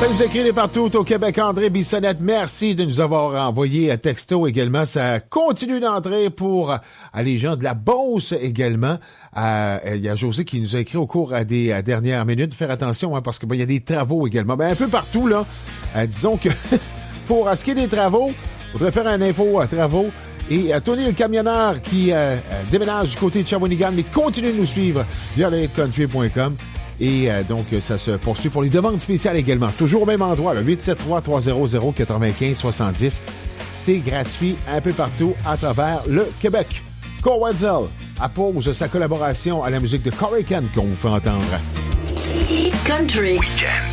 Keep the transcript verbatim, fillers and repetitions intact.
Ça nous écrit de partout au Québec. André Bissonnette, merci de nous avoir envoyé un texto également. Ça continue d'entrer pour les gens de la Beauce également. Euh, il y a José qui nous a écrit au cours des euh, dernières minutes. Faire attention, hein, parce que ben, il y a des travaux également. Ben, un peu partout, là. Euh, disons que pour ce qui est des travaux, il faudrait faire un info à travaux. Et euh, Tony le camionneur qui euh, euh, déménage du côté de Shawinigan, mais continue de nous suivre via le hit country point com. Et euh, donc, ça se poursuit pour les demandes spéciales également. Toujours au même endroit, le huit sept trois, trois zéro zéro, neuf cinq sept zéro. C'est gratuit un peu partout à travers le Québec. Cole Wetzel appose sa collaboration à la musique de Corrican qu'on vous fait entendre. Country. Weekend.